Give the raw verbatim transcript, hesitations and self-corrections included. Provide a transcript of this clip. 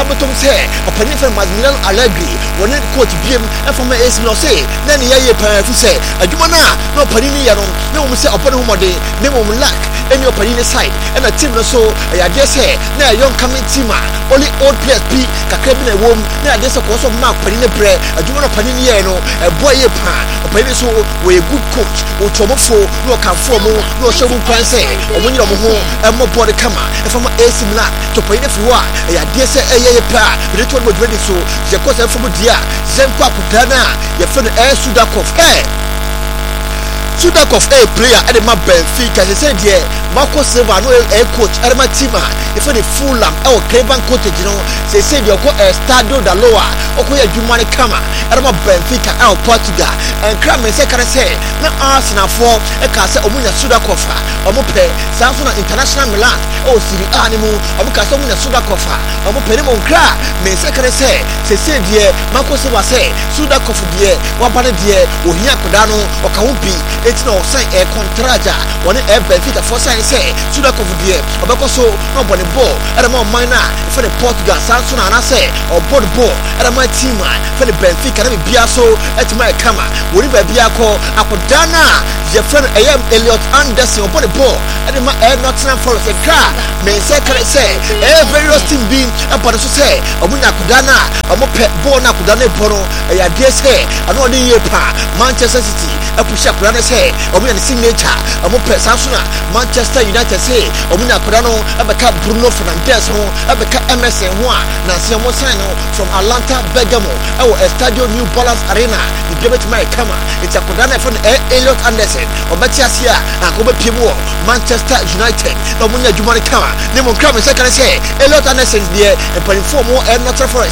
betom say opani for Masmilan Allegri won coach biem e for A C Milan say na ne ye pa fu say adwuma na no opani ni ye no me wo say opani humode me wo lack any opani ni side and a team no so ya dey say na young coming team only old players be kakra bi na wom na dey say ko so mark opani ne bre adwuma no opani ni ye no e boy ye pa opani so we a good coach o tomofo no kan form no show plan say omo nyira mo ho e mo body kama e from A C Milan to opani ne fi wa ya dey say e ye pa we to mo ready so je ko say from dia zenko akudana ye fe no e Sudakov hey Sudakov a player at the map Benfica he said yeah Marco Silva no a coach at my team if the Fulham or Craven Cottage you know they said you go a Stadio da Loa or go a Jumani Kama at my Benfica out Portugal and Cram and second say na Arsenal for a casa Omunya Sudakov Omope Samsung International Milan or Serie A animal Omukasa Omunya Sudakov Omope Mon Cra me second say they said yeah Marco Silva say Sudakov dear one part dear or Yakudano or Kaumpi it's no sign a contraja one a Benfica for sign say Sudakov dear obeko so no body ball at a more minor for the Portugal Samsung and I say or board ball at my team for the Benfica and Biaso at my kama would be Biako Akudana your friend I am Elliot Anderson or body ball at my air Nottingham Forest a car may second say every roasting beam about to say Omunya Kudana Omo pet ball Nakudane Poro a dear say I know the year pa Manchester City a push up runner say Omunya signature Omo pet Samsung Manchester United say Omunya Kudano abeka Bruno Fernandes ho abeka M S N ho na se mo sign from Atlanta Bergamo e wo Estadio New Balance Arena the give it my kama it's a Kudana from Elliot Anderson obeti asia na ko be piemo Manchester United no Omunya Jumani kama ne mo kram second say Elliot Anderson there e perform more e not for